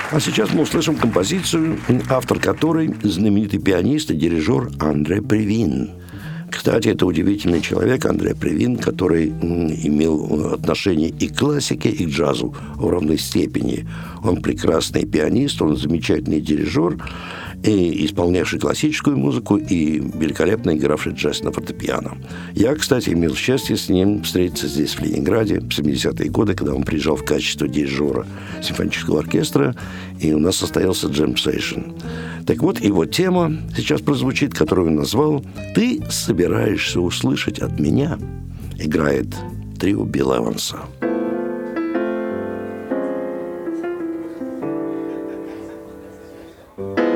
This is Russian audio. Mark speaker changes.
Speaker 1: А сейчас мы услышим композицию, автор которой знаменитый пианист и дирижер Андре Превин. Кстати, это удивительный человек, Андре Превин, который имел отношение и к классике, и к джазу в равной степени. Он прекрасный пианист, он замечательный дирижер, и исполнявший классическую музыку, и великолепно игравший джаз на фортепиано. Я, кстати, имел счастье с ним встретиться здесь, в Ленинграде, в 70-е годы, когда он приезжал в качестве дирижера симфонического оркестра, и у нас состоялся джем-сейшн. Так вот, его тема сейчас прозвучит, которую он назвал «Ты собираешься услышать от меня». Играет трио Билл Эванса.